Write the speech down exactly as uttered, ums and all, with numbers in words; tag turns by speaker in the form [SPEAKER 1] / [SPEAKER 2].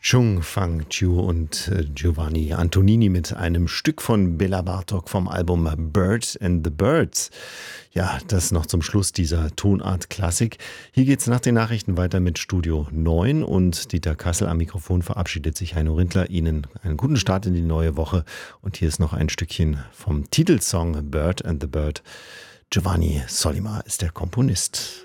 [SPEAKER 1] Chung Fang Chiu und äh, Giovanni Antonini mit einem Stück von Bela Bartok vom Album Bird and the Birds. Ja, das noch zum Schluss dieser Tonart Klassik. Hier geht's nach den Nachrichten weiter mit Studio neun und Dieter Kassel am Mikrofon verabschiedet sich Heino Rindler. Ihnen einen guten Start in die neue Woche und hier ist noch ein Stückchen vom Titelsong Bird and the Bird. Giovanni Sollima ist der Komponist.